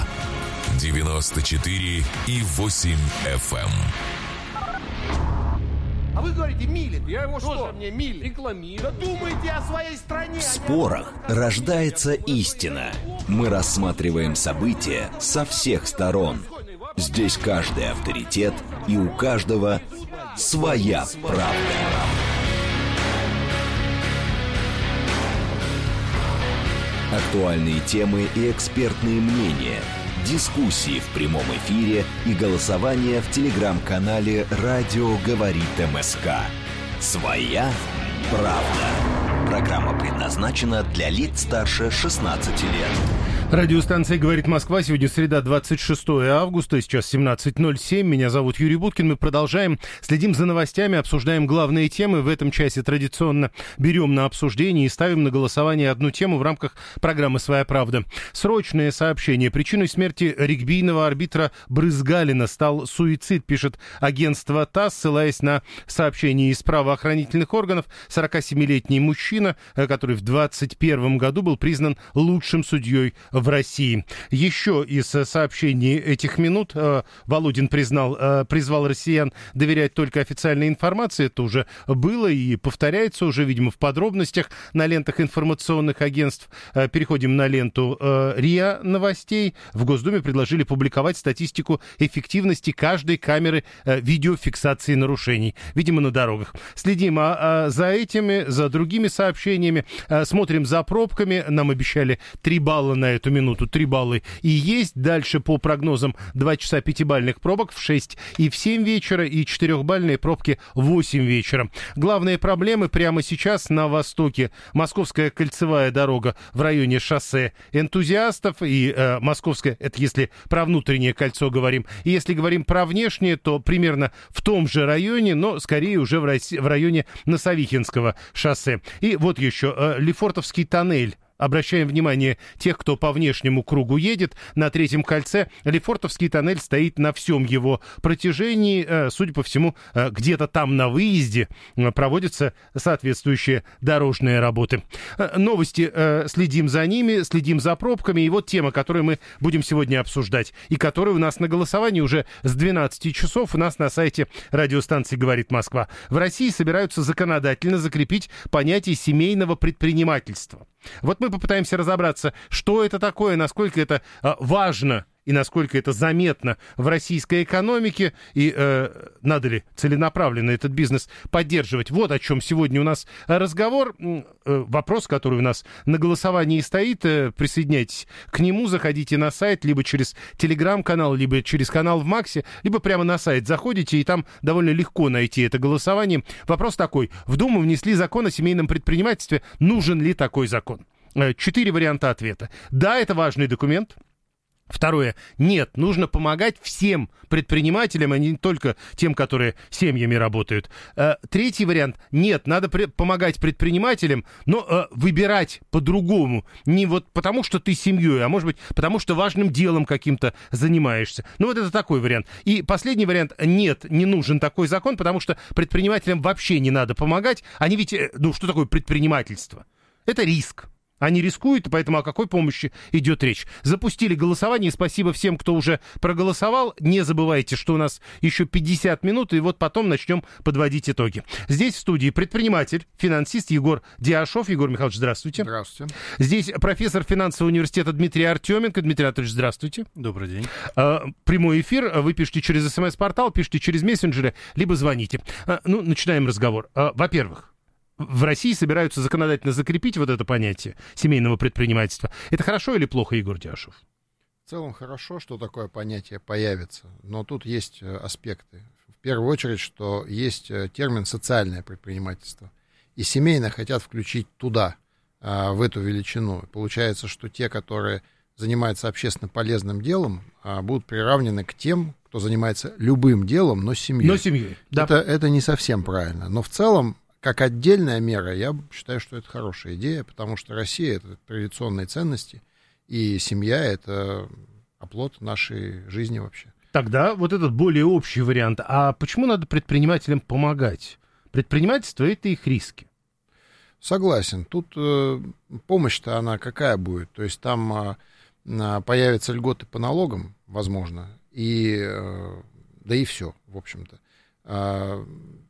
94,8 FM. А вы говорите, милит. Я его что мне милит? Рекламирую. Да думайте о своей стране. В спорах рождается истина. Мы рассматриваем события со всех сторон. Здесь каждый авторитет, и у каждого своя правда. Актуальные темы и экспертные мнения, дискуссии в прямом эфире и голосование в телеграм-канале «Радио говорит МСК». Своя правда. Программа предназначена для лиц старше 16 лет. Радиостанция «Говорит Москва». Сегодня среда, 26 августа, сейчас 17:07. Меня зовут Юрий Буткин. Мы продолжаем, следим за новостями, обсуждаем главные темы. В этом часе традиционно берем на обсуждение и ставим на голосование одну тему в рамках программы «Своя правда». Срочное сообщение. Причиной смерти регбийного арбитра Брызгалина стал суицид, пишет агентство ТАСС, ссылаясь на сообщение из правоохранительных органов. 47-летний мужчина, который в 2021 году был признан лучшим судьей в России. Еще из сообщений этих минут Володин призвал россиян доверять только официальной информации. Это уже было и повторяется уже, видимо, в подробностях на лентах информационных агентств. Переходим на ленту РИА новостей. В Госдуме предложили публиковать статистику эффективности каждой камеры видеофиксации нарушений, видимо, на дорогах. Следим за этими, за другими сообщениями, смотрим за пробками. Нам обещали 3 балла на эту минуту, 3 балла и есть. Дальше по прогнозам 2 часа 5-бальных пробок в 6 и в 7 вечера и 4-бальные пробки в 8 вечера. Главные проблемы прямо сейчас на востоке. Московская кольцевая дорога в районе шоссе Энтузиастов и Московская, это если про внутреннее кольцо говорим. И если говорим про внешнее, то примерно в том же районе, но скорее уже в районе Носовихинского шоссе. И вот еще Лефортовский тоннель. Обращаем внимание тех, кто по внешнему кругу едет. На Третьем кольце Лефортовский тоннель стоит на всем его протяжении. Судя по всему, где-то там на выезде проводятся соответствующие дорожные работы. Новости, следим за ними, следим за пробками. И вот тема, которую мы будем сегодня обсуждать, и которая у нас на голосовании уже с 12 часов у нас на сайте радиостанции «Говорит Москва». В России собираются законодательно закрепить понятие семейного предпринимательства. Вот мы попытаемся разобраться, что это такое, насколько это важно и насколько это заметно в российской экономике, и надо ли целенаправленно этот бизнес поддерживать. Вот о чем сегодня у нас разговор. Вопрос, который у нас на голосовании стоит. Присоединяйтесь к нему, заходите на сайт, либо через телеграм-канал, либо через канал в Максе, либо прямо на сайт заходите, и там довольно легко найти это голосование. Вопрос такой. В Думу внесли закон о семейном предпринимательстве. Нужен ли такой закон? 4 варианта ответа. Да, это важный документ. Второе. Нет, нужно помогать всем предпринимателям, а не только тем, которые семьями работают. Третий вариант. Нет, надо помогать предпринимателям, но выбирать по-другому. Не вот потому, что ты семьей, а может быть, потому что важным делом каким-то занимаешься. Ну, вот это такой вариант. И последний вариант. Нет, не нужен такой закон, потому что предпринимателям вообще не надо помогать. Они ведь, что такое предпринимательство? Это риск. Они рискуют, и поэтому о какой помощи идет речь? Запустили голосование. Спасибо всем, кто уже проголосовал. Не забывайте, что у нас еще 50 минут, и вот потом начнем подводить итоги. Здесь в студии предприниматель, финансист Егор Диашов. Егор Михайлович, здравствуйте. Здравствуйте. Здесь профессор финансового университета Дмитрий Артеменко. Дмитрий Анатольевич, здравствуйте. Добрый день. Прямой эфир. Вы пишите через СМС-портал, пишите через мессенджеры, либо звоните. Начинаем разговор. Во-первых, в России собираются законодательно закрепить вот это понятие семейного предпринимательства. Это хорошо или плохо, Егор Диашов? В целом хорошо, что такое понятие появится, но тут есть аспекты. В первую очередь, что есть термин «социальное предпринимательство». И семейно хотят включить туда, в эту величину. Получается, что те, которые занимаются общественно полезным делом, будут приравнены к тем, кто занимается любым делом, но семьей. Но семьей, да. Это не совсем правильно. Но в целом, как отдельная мера, я считаю, что это хорошая идея, потому что Россия — это традиционные ценности, и семья — это оплот нашей жизни вообще. Тогда вот этот более общий вариант. А почему надо предпринимателям помогать? Предпринимательство — это их риски. Согласен. Тут помощь-то она какая будет? То есть там появятся льготы по налогам, возможно, да и все, в общем-то.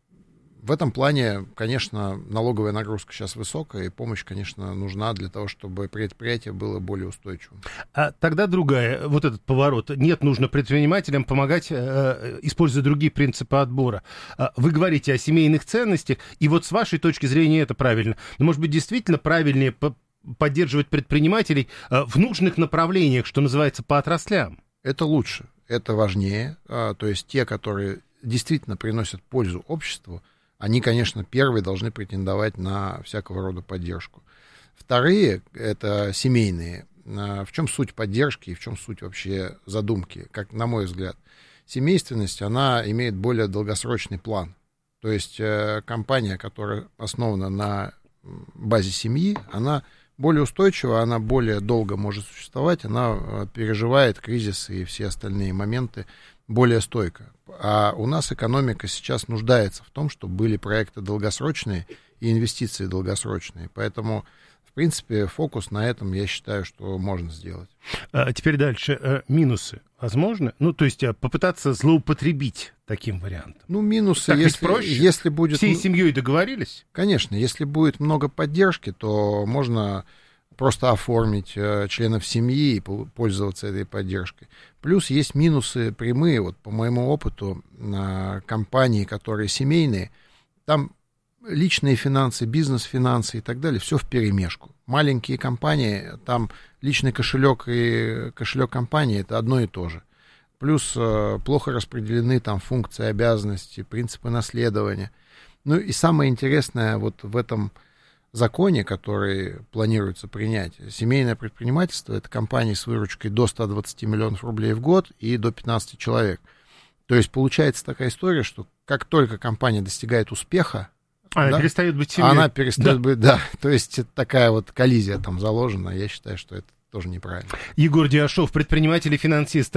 В этом плане, конечно, налоговая нагрузка сейчас высокая, и помощь, конечно, нужна для того, чтобы предприятие было более устойчивым. А тогда другая, вот этот поворот. Нет, нужно предпринимателям помогать, используя другие принципы отбора. Вы говорите о семейных ценностях, и вот с вашей точки зрения это правильно. Но, может быть, действительно правильнее поддерживать предпринимателей в нужных направлениях, что называется, по отраслям? Это лучше, это важнее. То есть те, которые действительно приносят пользу обществу, они, конечно, первые должны претендовать на всякого рода поддержку. Вторые — это семейные. В чем суть поддержки и в чем суть вообще задумки? Как, на мой взгляд, семейственность, она имеет более долгосрочный план. То есть компания, которая основана на базе семьи, она более устойчива, она более долго может существовать, она переживает кризисы и все остальные моменты более стойко. А у нас экономика сейчас нуждается в том, чтобы были проекты долгосрочные и инвестиции долгосрочные. Поэтому, в принципе, фокус на этом, я считаю, что можно сделать. Теперь дальше. Минусы возможно? То есть попытаться злоупотребить таким вариантом. Минусы, если будет... Всей семьей договорились? Конечно, если будет много поддержки, то можно просто оформить членов семьи и пользоваться этой поддержкой. Плюс есть минусы прямые. Вот по моему опыту, компании, которые семейные, там личные финансы, бизнес-финансы и так далее, все вперемешку. Маленькие компании, там личный кошелек и кошелек компании — это одно и то же. Плюс плохо распределены там функции, обязанности, принципы наследования. И самое интересное вот в этом законе, который планируется принять, семейное предпринимательство — это компании с выручкой до 120 миллионов рублей в год и до 15 человек. То есть получается такая история, что как только компания достигает успеха, она перестает быть семьей. Она перестает быть, да. То есть такая вот коллизия там заложена. Я считаю, что это тоже неправильно. Егор Диашов, предприниматель и финансист,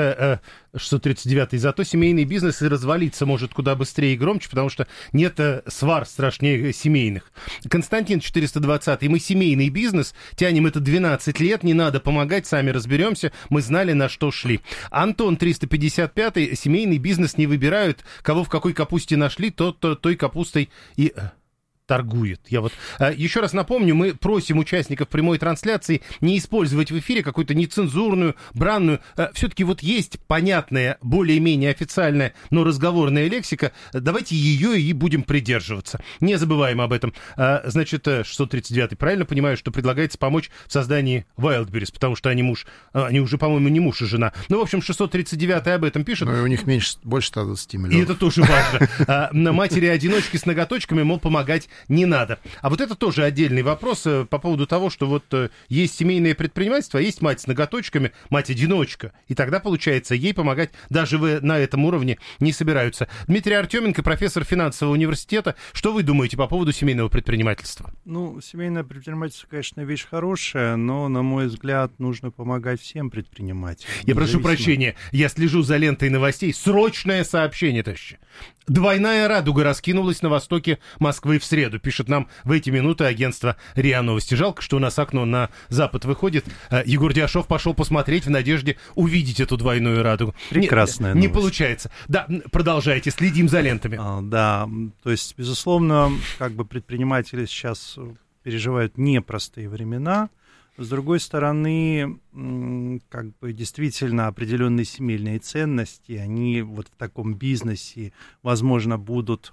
639-й. Зато семейный бизнес и развалиться может куда быстрее и громче, потому что нет свар страшнее семейных. Константин, 420-й. Мы семейный бизнес, тянем это 12 лет, не надо помогать, сами разберемся, мы знали, на что шли. Антон, 355-й. Семейный бизнес не выбирают, кого в какой капусте нашли, тот той капустой и... торгует. Я вот еще раз напомню, мы просим участников прямой трансляции не использовать в эфире какую-то нецензурную, бранную. Все-таки вот есть понятная, более-менее официальная, но разговорная лексика. Давайте ее и будем придерживаться. Не забываем об этом. Значит, 639-й. Правильно понимаю, что предлагается помочь в создании Wildberries, потому что они уже, по-моему, не муж и жена. В общем, 639-й об этом пишет. Но у них больше 120 миллионов. И это тоже важно. Матери-одиночки с ноготочками, мол, помогать не надо. А вот это тоже отдельный вопрос по поводу того, что вот есть семейное предпринимательство, а есть мать с ноготочками, мать-одиночка. И тогда, получается, ей помогать даже на этом уровне не собираются. Дмитрий Артеменко, профессор финансового университета. Что вы думаете по поводу семейного предпринимательства? Семейное предпринимательство, конечно, вещь хорошая, но, на мой взгляд, нужно помогать всем предпринимателям. Я прошу прощения, я слежу за лентой новостей. Срочное сообщение, товарищи. Двойная радуга раскинулась на востоке Москвы в среду, пишет нам в эти минуты агентство РИА Новости. Жалко, что у нас окно на запад выходит. Егор Диашов пошел посмотреть в надежде увидеть эту двойную радугу. Прекрасная новость. Не получается. Да, продолжайте, следим за лентами. Да, то есть, безусловно, как бы предприниматели сейчас переживают непростые времена. С другой стороны, как бы действительно определенные семейные ценности, они вот в таком бизнесе, возможно, будут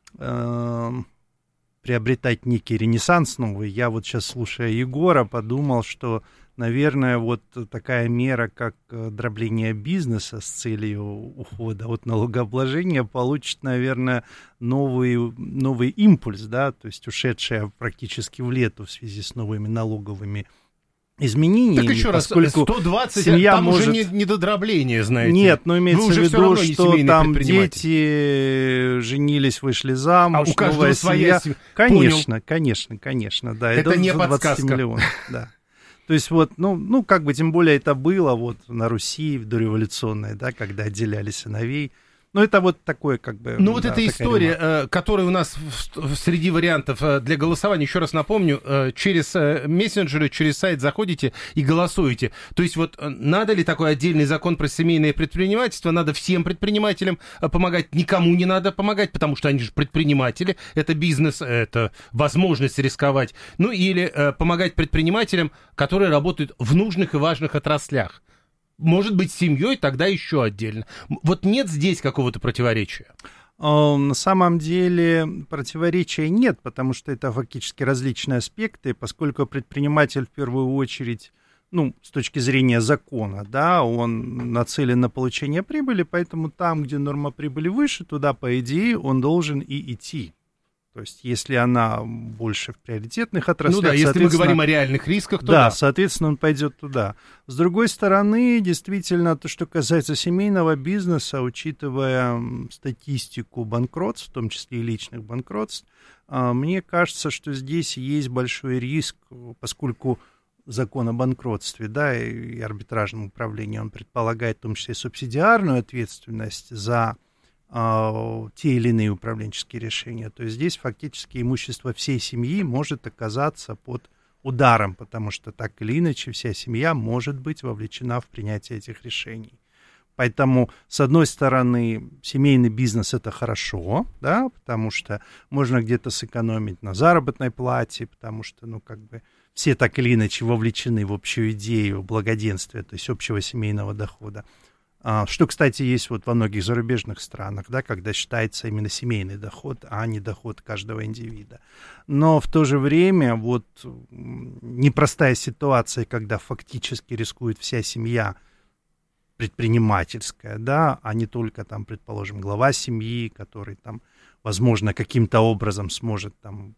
приобретать некий ренессанс новый. Я вот сейчас, слушая Егора, подумал, что, наверное, вот такая мера, как дробление бизнеса с целью ухода от налогообложения, получит, наверное, новый импульс, да, то есть ушедшая практически в лету в связи с новыми налоговыми изменениями. Так еще раз, 120, семья там может... уже не до дробления, знаете. Нет, но имеется в виду, что там дети женились, вышли замуж, у каждого новая своя семья. Конечно, да. Это не подсказка. Миллионов, да. То есть вот, ну, как бы, тем более это было вот на Руси дореволюционной, да, когда отделяли сыновей. Ну, это вот такое, как бы... Ну, вот эта история, которая у нас среди вариантов для голосования, еще раз напомню, через мессенджеры, через сайт заходите и голосуете. То есть вот надо ли такой отдельный закон про семейное предпринимательство? Надо всем предпринимателям помогать, никому не надо помогать, потому что они же предприниматели, это бизнес, это возможность рисковать. Ну, или помогать предпринимателям, которые работают в нужных и важных отраслях. Может быть, с семьей тогда еще отдельно. Вот нет здесь какого-то противоречия? На самом деле противоречия нет, потому что это фактически различные аспекты, поскольку предприниматель в первую очередь, ну, с точки зрения закона, да, он нацелен на получение прибыли, поэтому там, где норма прибыли выше, туда, по идее, он должен и идти. То есть, если она больше в приоритетных отраслях... Ну да, если мы говорим о реальных рисках, то да, соответственно, он пойдет туда. С другой стороны, действительно, то, что касается семейного бизнеса, учитывая статистику банкротств, в том числе и личных банкротств, мне кажется, что здесь есть большой риск, поскольку закон о банкротстве, да, и арбитражном управлении, он предполагает в том числе субсидиарную ответственность за те или иные управленческие решения, то есть здесь фактически имущество всей семьи может оказаться под ударом, потому что так или иначе вся семья может быть вовлечена в принятие этих решений. Поэтому, с одной стороны, семейный бизнес — это хорошо, да, потому что можно где-то сэкономить на заработной плате, потому что, ну, как бы все так или иначе вовлечены в общую идею благоденствия, то есть общего семейного дохода. Что, кстати, есть вот во многих зарубежных странах, да, когда считается именно семейный доход, а не доход каждого индивида. Но в то же время вот непростая ситуация, когда фактически рискует вся семья предпринимательская, да, а не только там, предположим, глава семьи, который там, возможно, каким-то образом сможет там,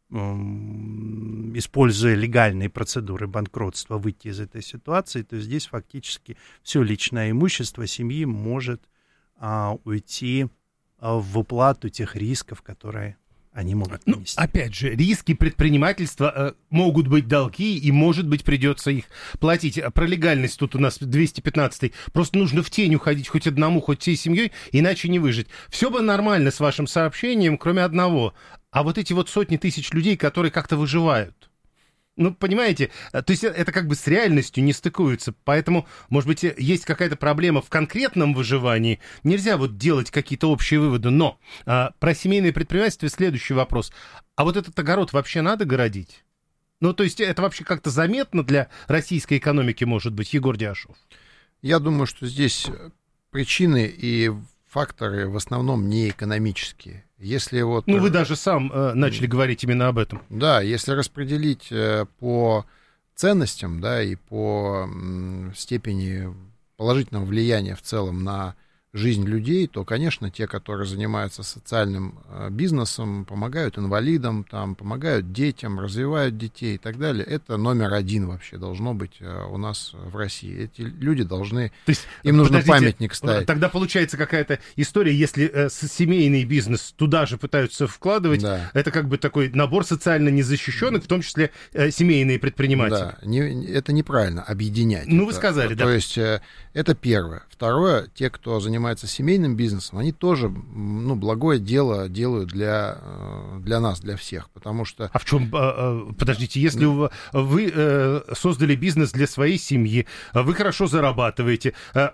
используя легальные процедуры банкротства, выйти из этой ситуации, то здесь фактически все личное имущество семьи может уйти в уплату тех рисков, которые они могут нести. Ну, опять же, риски предпринимательства могут быть долги, и, может быть, придется их платить. Про легальность тут у нас 215-й. Просто нужно в тень уходить хоть одному, хоть всей семьей, иначе не выжить. Все бы нормально с вашим сообщением, кроме одного. А вот эти вот сотни тысяч людей, которые как-то выживают. Ну, понимаете, то есть это как бы с реальностью не стыкуется, поэтому, может быть, есть какая-то проблема в конкретном выживании, нельзя вот делать какие-то общие выводы, но про семейное предпринимательство следующий вопрос. А вот этот огород вообще надо городить? Ну, то есть это вообще как-то заметно для российской экономики, может быть, Егор Диашов? Я думаю, что здесь причины и факторы в основном не экономические. Если вот, ну, вы даже сам начали говорить именно об этом. Да, если распределить по ценностям, да, и по степени положительного влияния в целом на жизнь людей, то, конечно, те, которые занимаются социальным бизнесом, помогают инвалидам, там, помогают детям, развивают детей и так далее, это номер один вообще должно быть у нас в России. Эти люди должны... То есть, им нужно памятник ставить. Тогда получается какая-то история, если семейный бизнес туда же пытаются вкладывать, да. Это как бы такой набор социально незащищенных, в том числе семейные предприниматели. Да, это неправильно, объединять. Ну, вы сказали, да. То есть это первое. Второе, те, кто занимается занимаются семейным бизнесом, они тоже, ну, благое дело делают для нас, для всех, потому что... А в чем, подождите, если вы создали бизнес для своей семьи, вы хорошо зарабатываете,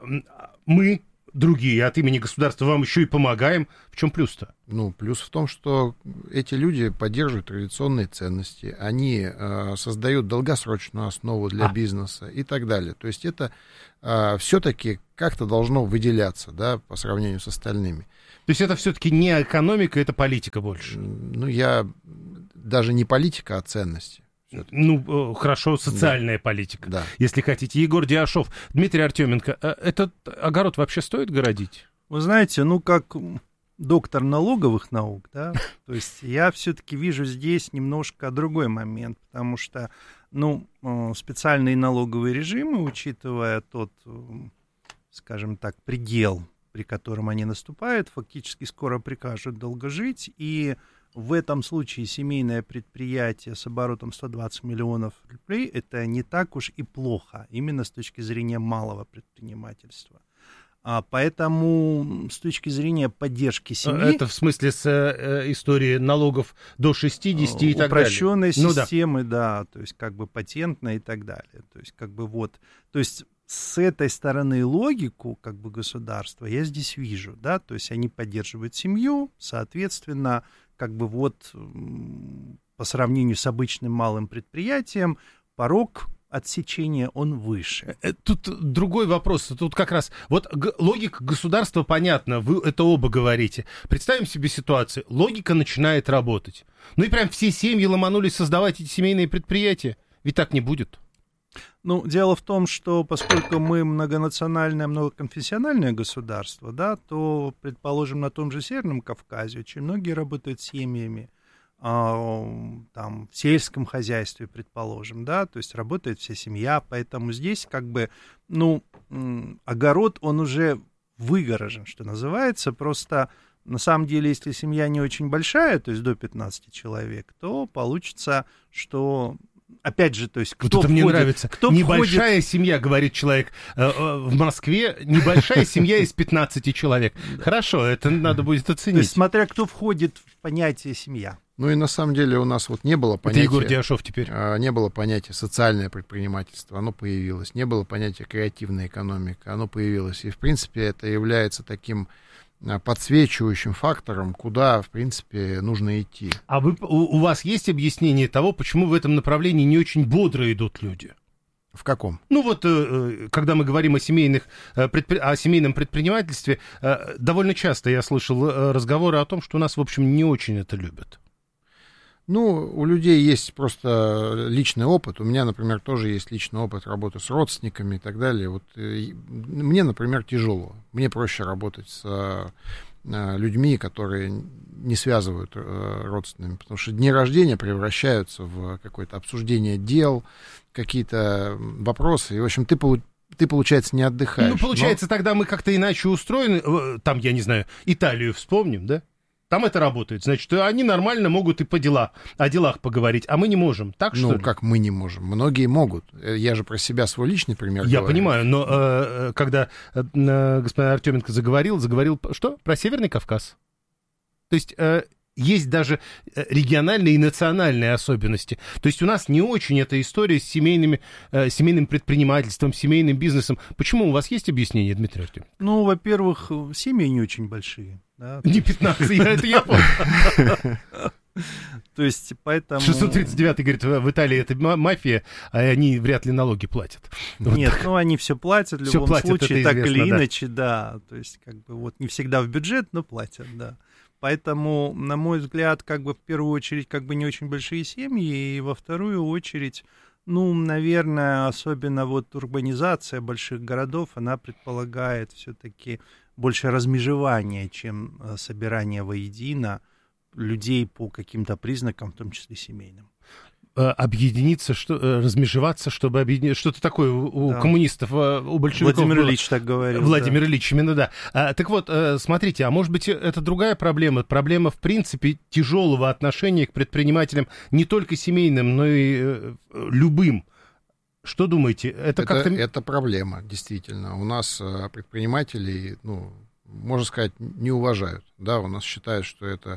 мы, другие, от имени государства вам еще и помогаем, в чем плюс-то? Ну, плюс в том, что эти люди поддерживают традиционные ценности, они создают долгосрочную основу для бизнеса и так далее. То есть это все-таки как-то должно выделяться, да, по сравнению с остальными. То есть это все-таки не экономика, это политика больше? Ну, даже не политика, а ценности. Ну, хорошо, социальная политика, да, если хотите. Егор Диашов, Дмитрий Артеменко, этот огород вообще стоит городить? Вы знаете, ну, как доктор налоговых наук, да, то есть я все-таки вижу здесь немножко другой момент, потому что, ну, специальные налоговые режимы, учитывая тот, скажем так, предел, при котором они наступают, фактически скоро прикажут долго жить, и в этом случае семейное предприятие с оборотом 120 миллионов рублей — это не так уж и плохо, именно с точки зрения малого предпринимательства. Поэтому с точки зрения поддержки семьи... Это в смысле с истории налогов до 60 и так далее? Упрощенной системы, да, то есть как бы патентной и так далее. То есть как бы вот... То есть с этой стороны логику как бы государства я здесь вижу, да, то есть они поддерживают семью, соответственно, как бы вот по сравнению с обычным малым предприятием порог отсечения, он выше. Тут другой вопрос. Тут как раз вот логика государства понятна, вы это оба говорите. Представим себе ситуацию. Логика начинает работать. Ну и прям все семьи ломанулись создавать эти семейные предприятия. Ведь так не будет. Ну, дело в том, что поскольку мы многонациональное, многоконфессиональное государство, да, то, предположим, на том же Северном Кавказе очень многие работают семьями, там, в сельском хозяйстве, предположим, да, то есть работает вся семья, поэтому здесь как бы, ну, огород, он уже выгорожен, что называется, просто на самом деле, если семья не очень большая, то есть до 15 человек, то получится, что... Опять же, то есть кто вот это входит, мне нравится. Кто небольшая семья, говорит человек. В Москве небольшая семья из 15 человек. Хорошо, это надо будет оценить. То есть смотря кто входит в понятие семья. Ну и на самом деле у нас вот не было понятия... Это Егор Диашов теперь. Не было понятия социальное предпринимательство, оно появилось. Не было понятия креативная экономика, оно появилось. И, в принципе, это является таким подсвечивающим фактором, куда, в принципе, нужно идти. А у вас есть объяснение того, почему в этом направлении не очень бодро идут люди? В каком? Ну вот, когда мы говорим о семейном предпринимательстве, довольно часто я слышал разговоры о том, что у нас, в общем, не очень это любят. Ну, у людей есть просто личный опыт. У меня, например, тоже есть личный опыт работы с родственниками и так далее. Вот мне, например, тяжело. Мне проще работать с людьми, которые не связывают родственными, потому что дни рождения превращаются в какое-то обсуждение дел, какие-то вопросы. И, в общем, ты получается, не отдыхаешь. Ну, получается, тогда мы как-то иначе устроены. Там, я не знаю, Италию вспомним, да? Там это работает. Значит, они нормально могут и о делах поговорить, а мы не можем. Так что Ну, ли? как мы не можем? Многие могут. Я же про себя свой личный пример Я говорю. понимаю, но когда господин Артеменко заговорил, что? Про Северный Кавказ. То есть есть даже региональные и национальные особенности. То есть у нас не очень эта история с семейным предпринимательством, семейным бизнесом. Почему? У вас есть объяснение, Дмитрий Артеменко? Ну, во-первых, семьи не очень большие. Да? Не 15, это я понял. То есть, поэтому... 639-й говорит, в Италии это мафия, а они вряд ли налоги платят. Нет, ну они все платят в любом случае, так или да. иначе, да. То есть, как бы, вот не всегда в бюджет, но платят, да. Поэтому, на мой взгляд, как бы в первую очередь, как бы не очень большие семьи, и во вторую очередь, ну, наверное, особенно вот урбанизация больших городов, она предполагает все-таки больше размежевания, чем собирание воедино людей по каким-то признакам, в том числе семейным. Объединиться, размежеваться, чтобы объединиться. Что-то такое у коммунистов, у большевиков Владимир было. Ильич так говорил. Владимир Ильич, именно, да. Так вот, смотрите, а может быть, это другая проблема? Проблема, в принципе, тяжелого отношения к предпринимателям, не только семейным, но и любым. Что думаете? Это проблема, действительно. У нас предпринимателей, можно сказать, не уважают. Да, у нас считают, что это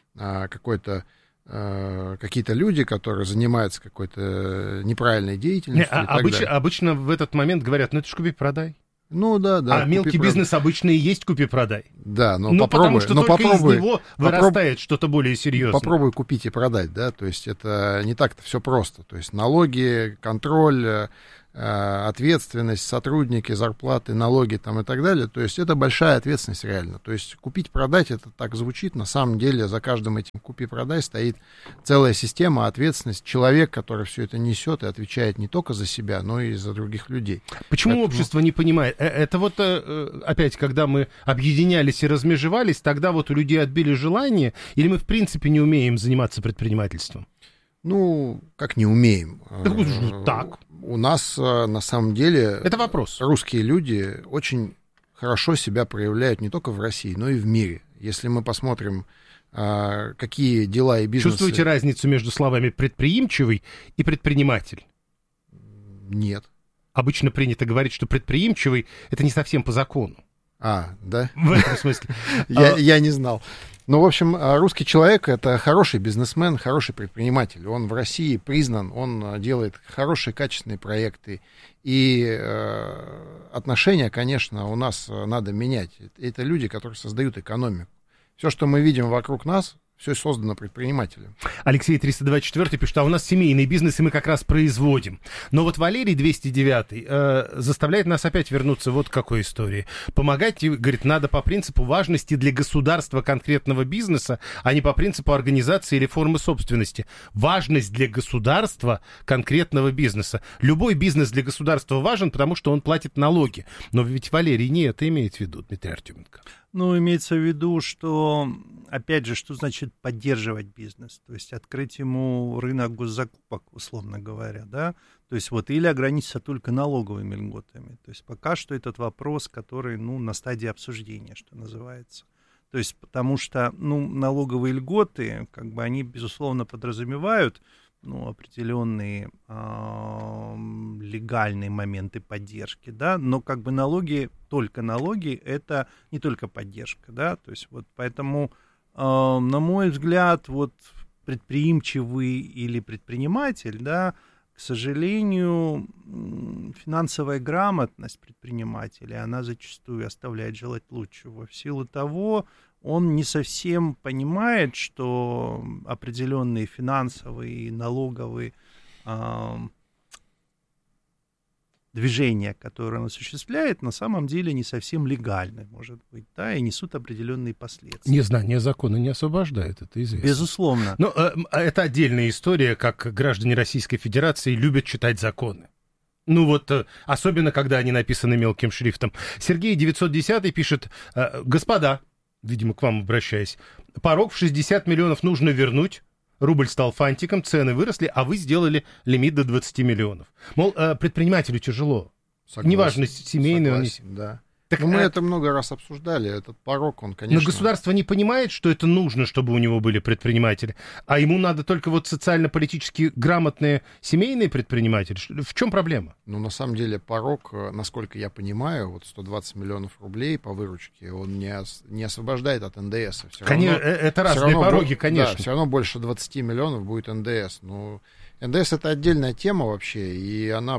какие-то люди, которые занимаются какой-то неправильной деятельностью. Обычно в этот момент говорят, это ж купи-продай. Ну да. А мелкий бизнес обычно и есть купи-продай. Да, но попробуй. Потому что только из него вырастает что-то более серьезное. Попробуй купить и продать, да, то есть это не так-то все просто. То есть налоги, контроль, ответственность, сотрудники, зарплаты, налоги там и так далее. То есть это большая ответственность реально. То есть купить-продать, это так звучит. На самом деле за каждым этим купи-продай стоит целая система, ответственность. Человек, который все это несет и отвечает не только за себя, но и за других людей. Почему общество не понимает? Это вот опять, когда мы объединялись и размежевались, тогда вот у людей отбили желание, или мы в принципе не умеем заниматься предпринимательством? Ну, как не умеем? Так. У нас, на самом деле, это вопрос. Русские люди очень хорошо себя проявляют не только в России, но и в мире. Если мы посмотрим, какие дела и бизнесы... Чувствуете разницу между словами «предприимчивый» и «предприниматель»? Нет. Обычно принято говорить, что предприимчивый — это не совсем по закону. Да? В этом смысле. Я не знал. Ну, в общем, русский человек — это хороший бизнесмен, хороший предприниматель. Он в России признан, он делает хорошие, качественные проекты. И отношения, конечно, у нас надо менять. Это люди, которые создают экономику. Все, что мы видим вокруг нас, все создано предпринимателем. Алексей 324 пишет, а у нас семейный бизнес, и мы как раз производим. Но вот Валерий 209 заставляет нас опять вернуться вот к какой истории. Помогать, говорит, надо по принципу важности для государства конкретного бизнеса, а не по принципу организации или формы собственности. Важность для государства конкретного бизнеса. Любой бизнес для государства важен, потому что он платит налоги. Но ведь Валерий не это имеет в виду, Дмитрий Артеменко. Ну, имеется в виду, что, опять же, что значит поддерживать бизнес? То есть открыть ему рынок госзакупок, условно говоря, да? То есть вот или ограничиться только налоговыми льготами. То есть пока что этот вопрос, который, на стадии обсуждения, что называется. То есть потому что, налоговые льготы, они, безусловно, подразумевают, определенные легальные моменты поддержки, да, но налоги, только налоги, это не только поддержка, да, то есть вот поэтому, на мой взгляд, вот предприимчивый или предприниматель, да, к сожалению, финансовая грамотность предпринимателя, она зачастую оставляет желать лучшего в силу того, он не совсем понимает, что определенные финансовые и налоговые движения, которые он осуществляет, на самом деле не совсем легальны, может быть, да, и несут определенные последствия. Незнание закона не освобождает, это известно. Безусловно. Но это отдельная история, как граждане Российской Федерации любят читать законы. Особенно, когда они написаны мелким шрифтом. Сергей 910 пишет, господа, видимо, к вам обращаясь, порог в 60 миллионов нужно вернуть, рубль стал фантиком, цены выросли, а вы сделали лимит до 20 миллионов. Мол, предпринимателю тяжело. Согласен, неважно, семейный согласен, он... Да. Мы это много раз обсуждали, этот порог, он, конечно... Но государство не понимает, что это нужно, чтобы у него были предприниматели, а ему надо только социально-политически грамотные семейные предприниматели. В чем проблема? На самом деле порог, насколько я понимаю, 120 миллионов рублей по выручке, он не освобождает от НДС. Конечно, это разные пороги, конечно. Да, все равно больше 20 миллионов будет НДС. НДС — это отдельная тема вообще, и она,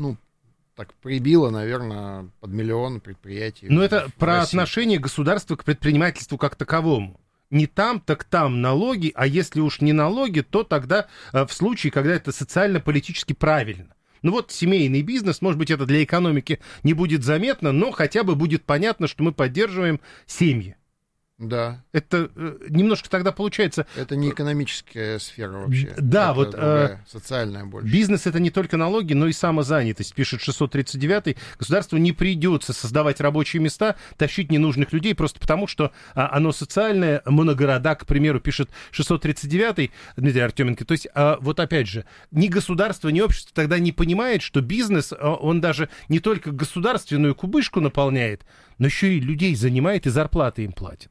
так прибило, наверное, под миллион предприятий. Но это про отношение государства к предпринимательству как таковому. Не там, так там налоги, а если уж не налоги, то тогда в случае, когда это социально-политически правильно. Семейный бизнес, может быть, это для экономики не будет заметно, но хотя бы будет понятно, что мы поддерживаем семьи. Да. Это немножко тогда получается... Это не экономическая сфера вообще. Да, это другая, социальная больше. Бизнес — это не только налоги, но и самозанятость, пишет 639-й. Государству не придется создавать рабочие места, тащить ненужных людей, просто потому что оно социальное, моногорода, к примеру, пишет 639-й Дмитрий Артеменко. То есть, опять же, ни государство, ни общество тогда не понимает, что бизнес, он даже не только государственную кубышку наполняет, но еще и людей занимает и зарплаты им платит.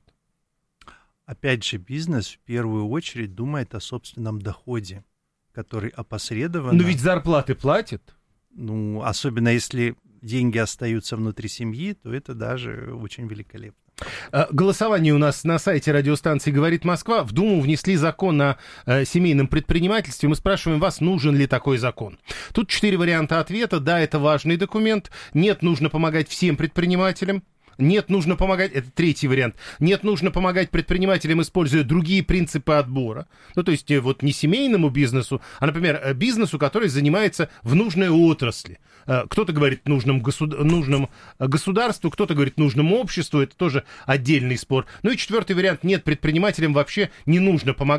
Опять же, бизнес в первую очередь думает о собственном доходе, который опосредованно... Но ведь зарплаты платят. Особенно если деньги остаются внутри семьи, то это даже очень великолепно. Голосование у нас на сайте радиостанции «Говорит Москва». В Думу внесли закон о семейном предпринимательстве. Мы спрашиваем вас, нужен ли такой закон. Тут 4 варианта ответа. Да, это важный документ. Нет, нужно помогать всем предпринимателям. Нет, нужно помогать, это третий вариант, нет, нужно помогать предпринимателям, используя другие принципы отбора. Ну, то есть, вот не семейному бизнесу, а, например, бизнесу, который занимается в нужной отрасли. Кто-то говорит нужным государству, кто-то говорит нужному обществу, это тоже отдельный спор. Ну и 4-й вариант, нет, предпринимателям вообще не нужно помогать.